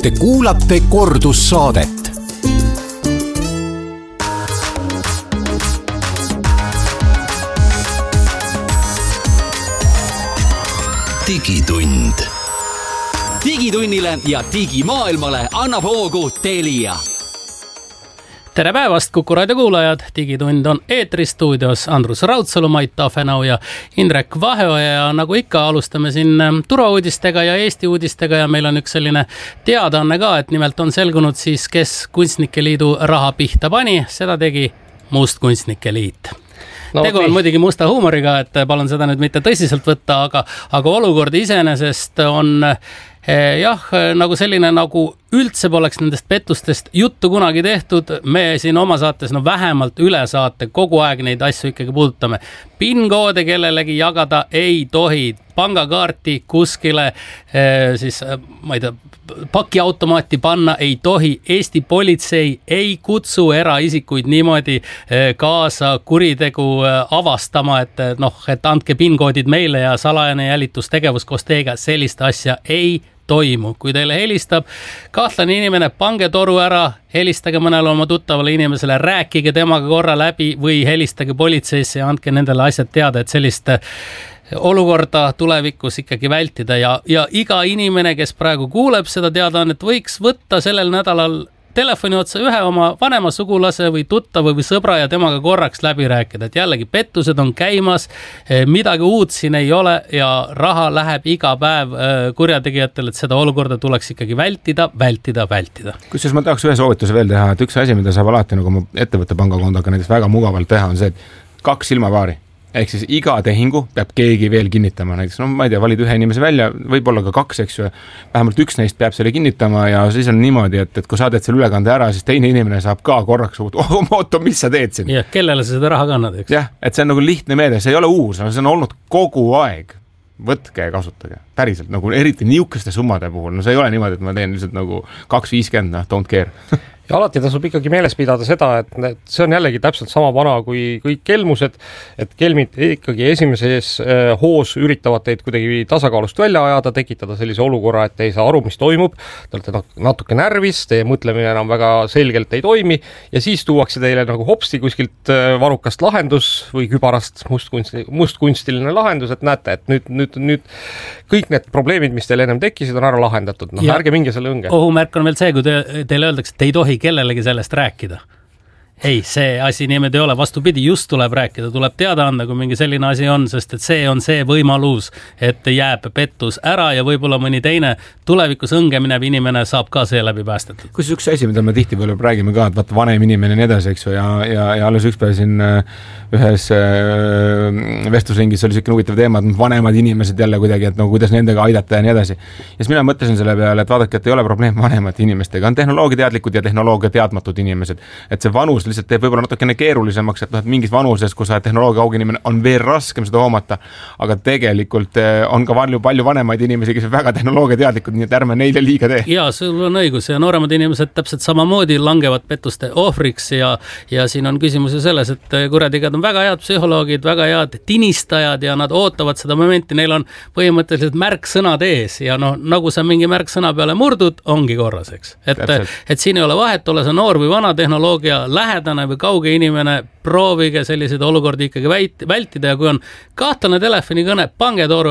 Te kuulate kordussaadet. Digitund. Digitunnile ja digimaailmale annab hoogu Telia. Tere päevast, Kuku raadio kuulajad! Digitund on eetris, stuudios Andrus Raudsalu, Mait Tafenau ja Indrek Vaheoja. Ja nagu ikka, alustame siin turvauudistega ja Eesti uudistega ja meil on üks selline teadaanne ka, et nimelt on selgunud siis, kes Kunstnike Liidu raha pihta pani. Seda tegi Must Kunstnike Liit. Tegu on muidugi musta huumoriga, et palun seda nüüd mitte tõsiselt võtta, aga olukord iseenesest on nagu selline, nagu üldse poleks nendest pettustest juttu kunagi tehtud. Me siin oma saates, vähemalt üle saate kogu aeg neid asju ikkagi puudutame. PIN-koode kellelegi jagada ei tohi, pangakaarti kuskile ma ei tea, pakiautomaati panna ei tohi. Eesti politsei ei kutsu eraisikuid niimoodi kaasa kuritegu avastama, et andke PIN-koodid meile ja salajane jälitustegevus koos teiega. Sellist asja ei toimu. Kui teile helistab kahtlane inimene, pange toru ära, helistage mõnele oma tuttavale inimesele, rääkige temaga korra läbi või helistage politseisse ja andke nendele asjad teada, et sellist olukorda tulevikus ikkagi vältida ja iga inimene, kes praegu kuuleb seda teadaannet, võiks võtta sellel nädalal telefoni otsa ühe oma vanema sugulase või tuttava või sõbra ja temaga korraks läbi rääkida, et jällegi pettused on käimas, midagi uut siin ei ole ja raha läheb iga päev kurjategijatel, et seda olukorda tuleks ikkagi vältida. Kusjuures ma tahaks ühe soovituse veel teha, et üks asi, mida saab alati nagu oma ettevõtte pangakondoga näiteks väga mugavalt teha, on see, et 2 silmapaari. Ehk siis iga tehingu peab keegi veel kinnitama. Näiteks, ma ei tea, valid ühe inimese välja, võib-olla ka 2, eks ju. Vähemalt üks neist peab selle kinnitama ja siis on niimoodi, et kui sa teed selle ülekande ära, siis teine inimene saab ka korraks, oota, mis sa teed siin? Ja, kellele sa seda raha kannad, eks? Jah, et see on nagu lihtne meede, see ei ole uus, see on olnud kogu aeg. Võtke ja kasutage. Päriselt, nagu eriti niisuguste summade puhul. See ei ole niimoodi, et ma teen lihtsalt nagu 2.50, don't care. Ja alati tasub ikkagi meeles pidada seda, et see on jällegi täpselt sama vana kui kõik kelmused, et kelmid ikkagi esimeses hoos üritavad teid kuidagi tasakaalust välja ajada, tekitada sellise olukorra, et ei saa aru, mis toimub, te olete natuke närvis, teie mõtlemine enam väga selgelt ei toimi ja siis tuuakse teile nagu hopsti kuskilt varukast lahendus või kübarast mustkunstiline lahendus, et näete, et nüüd kõik need probleemid, mis teil ennem tekkisid, on ära lahendatud. Ärge minge selle õnge. Ohumärk on veel see, kui teile öeldakse, et te ei tohi kellelegi sellest rääkida. Ei, see asi niimoodi ei ole, vastupidi, just tuleb rääkida, tuleb teada anda, kui mingi selline asi on, sest et see on see võimalus, et jääb pettus ära ja võib-olla mõni teine tulevikus õnge minev inimene saab ka see läbi päästetud. Kus üks asi, mida me tihti palju räägime ka, et vaata vanem inimene ja nii edasi, eks ju, ja alles üks päev siin ühes vestlusringis oli selline huvitav teema, et vanemad inimesed jälle kuidagi, et kuidas nendega aidata ja nii edasi. Ja siis mina mõtlesin selle peale, et vaadake, et ei ole probleem vanemate inimestega, on tehnoloogiateadlikud ja tehnoloogia teadmatud inimesed, et see vanus lihtsalt teeb võib-olla natukene keerulisemaks, et mingis vanuses, kui sa tehnoloogia auginimene, on veel raskem seda hoomata, aga tegelikult on ka palju vanemaid inimesi, kes on väga tehnoloogia teadlikud, nii et ärme neile liiga tee. Ja, sul on õigus ja nooremad inimesed täpselt samamoodi langevad pettuste ohvriks ja siin on küsimus ju selles, et kurjategijad on väga head psühholoogid, väga head tinistajad ja nad ootavad seda momenti, neil on põhimõtteliselt märksõnad ees ja nagu sa mingi märksõna peale murdud, ongi korras, eks. Et siin ei ole vahet, ole sa noor või vana tehnoloogia lähedane või kauge inimene, proovige selliseid olukordi ikkagi vältida ja kui on kahtlane telefonikõne, pange toru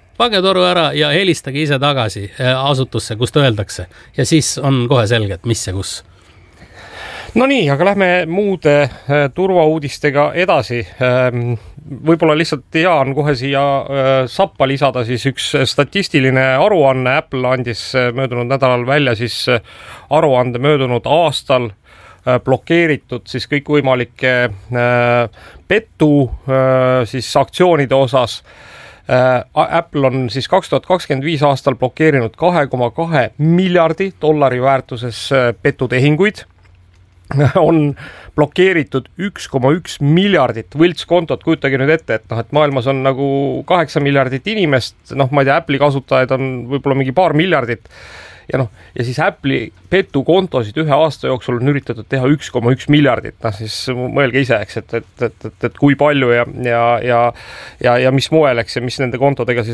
ära ja helistage ise tagasi asutusse, kust öeldakse ja siis on kohe selge, et mis ja kus. No nii, aga lähme muude turvauudistega edasi. Võib-olla lihtsalt hea on kohe siia sappa lisada siis üks statistiline aruanne. Apple andis möödunud nädalal välja siis aruande möödunud aastal blokeeritud siis kõik võimalike pettu siis aktsioonide osas. Apple on siis 2025 aastal blokeerinud $2,2 miljardi väärtuses petutehinguid. On blokeeritud 1,1 miljardit võltskontot, kujutage nüüd ette, et maailmas on nagu 8 miljardit inimest, ma ei tea, Apple'i kasutajaid on võib-olla mingi paar miljardit ja siis Apple'i petukontosid ühe aasta jooksul on üritatud teha 1,1 miljardit, siis mõelge ise, eks, et kui palju ja mis moel, eks, ja mis nende kontodega siis